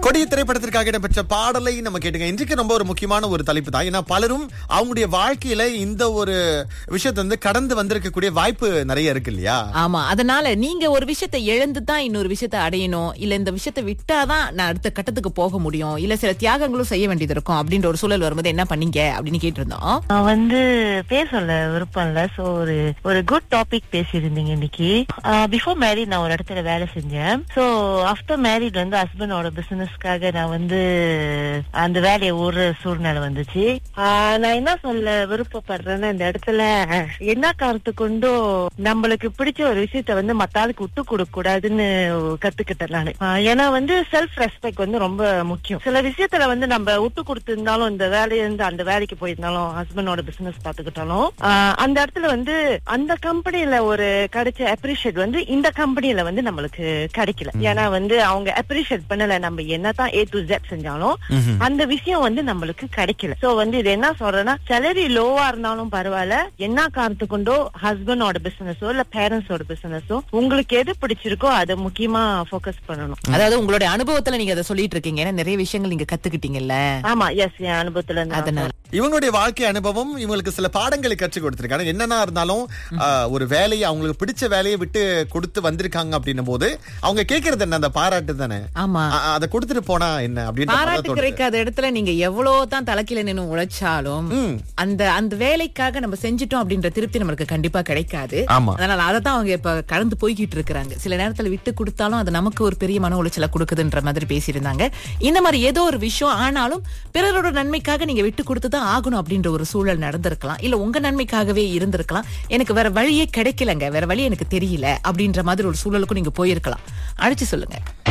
கொடிய திரைப்படத்திற்காக இடம்பெற்ற பாடலை நம்ம கேட்டுங்க. இன்றைக்கு ரொம்ப ஒரு முக்கியமான ஒரு தலைப்பு தான். ஏன்னா பலரும் அவங்களுடைய வாழ்க்கையில இந்த ஒரு விஷயத்தை வந்து கடந்து வந்திருக்கக்கூடிய வாய்ப்பு நிறைய இருக்கு இல்லையா? ஆமா, அதனால நீங்க ஒரு விஷயத்தை இழந்து தான் இன்னொரு விஷயத்தை அடையணும், இல்ல இந்த விஷயத்தை விட்டாதான் நான் அடுத்த கட்டத்துக்கு போக முடியும், இல்ல சில தியாகங்களும் செய்ய வேண்டியது இருக்கும் அப்படின்ற ஒரு சூழல் வரும்போது என்ன பண்ணீங்க அப்படின்னு கேட்டிருந்தோம். நான் வந்து பேர் சொல்ல விருப்பம் இல்ல. சோ ஒரு குட் டாபிக் பேசியிருந்தீங்க இன்னைக்கு. பிஃபோர் மேரிட் நான் ஒரு இடத்துல வேலை செஞ்சேன். சோ ஆஃப்டர் மேரிட் வந்து ஹஸ்பண்டோட பிசினஸ்க்காக நான் வந்து அந்த வேலையை ஒரு சூழ்நிலை வந்துச்சு. நான் என்ன சொல்ல விருப்பப்படுறேன்னா, இந்த இடத்துல என்ன காரணத்து கொண்டோ நம்மளுக்கு பிடிச்ச ஒரு விஷயத்த வந்து மத்தாளுக்கு விட்டு கொடுக்க கூடாதுன்னு கத்துக்கிட்டேன் நானு. ஏன்னா வந்து செல்ஃப் ரெஸ்பெக்ட் வந்து ரொம்ப முக்கியம். சில விஷயத்துல வந்து நம்ம விட்டு கொடுத்திருந்தாலும், இந்த வேலையை இருந்து அந்த வேலைக்கு போயிருந்தாலும், ஹஸ்பண்டோட பிசினஸ் பாத்துக்கிட்டாலும், அந்த இடத்துல வந்து அந்த கம்பெனில ஒரு கிடைச்ச அப்ரிஷியேட் வந்து இந்த கம்பெனில வந்து நம்மளுக்கு கிடைக்கல. ஏன்னா வந்து அவங்க அப்ரிஷியேட் பண்ணல. நம்ம என்னதான் A to Z செஞ்சாலும் அந்த விஷயம் வந்து நம்மளுக்கு கிடைக்கல. சோ வந்து இது என்ன சொல்றேன்னா, சேலரி லோவா இருந்தாலும் பரவாயில்ல, என்ன காரணத்து கொண்டோ ஹஸ்பண்டோட பிசினஸோ இல்ல பேரண்ட்ஸோட பிசினஸோ உங்களுக்கு எது பிடிச்சிருக்கோ அதை முக்கியமா போக்கஸ் பண்ணணும். அதாவது உங்களுடைய அனுபவத்துல நீங்க அதை சொல்லிட்டு இருக்கீங்க, ஏன்னா நிறைய விஷயங்கள் நீங்க கத்துக்கிட்டீங்கல்ல. ஆமா, எஸ், என் அனுபவத்துல அதனால இவங்களுடைய வாழ்க்கை அனுபவம் இவங்களுக்கு சில பாடங்களை கற்றுக் கொடுத்திருக்காங்க. என்னன்னா இருந்தாலும் ஒரு வேலையை, அவங்களுக்கு பிடிச்ச வேலையை விட்டு கொடுத்து வந்திருக்காங்க அப்படின்னும் போது அவங்க கேட்கறது என்ன? அந்த பாராட்டு தானே. ஆமா, அதை கொடுத்துட்டு போனா என்ன அப்படின்னு பாராட்டு கிடைக்காத இடத்துல நீங்க எவ்வளவுதான் தலைக்கீழ நின்னு உழைச்சாலும் அந்த வேலைக்காக நம்ம செஞ்சிட்டோம் அப்படின்ற திருப்தி நம்மளுக்கு கண்டிப்பா கிடைக்காது. அதனால அதத்தான் அவங்க இப்ப கடந்து போய்கிட்டு இருக்காங்க. சில நேரத்துல விட்டு கொடுத்தாலும் அது நமக்கு ஒரு பெரிய மன உளைச்சலை கொடுக்குதுன்ற மாதிரி பேசியிருந்தாங்க. இந்த மாதிரி ஏதோ ஒரு விஷயம் ஆனாலும் பிறரோட நன்மைக்காக நீங்க விட்டு கொடுத்துதான் ஆகணும் அப்படின்ற ஒரு சூழல் நடந்திருக்கலாம். இல்ல உங்க நன்மைக்காகவே இருந்திருக்கலாம். எனக்கு வேற வழியே கிடைக்கலங்க, வேற வழி எனக்கு தெரியல அப்படின்ற மாதிரி ஒரு சூழலுக்கும் நீங்க போயிருக்கலாம். அழைச்சு சொல்லுங்க.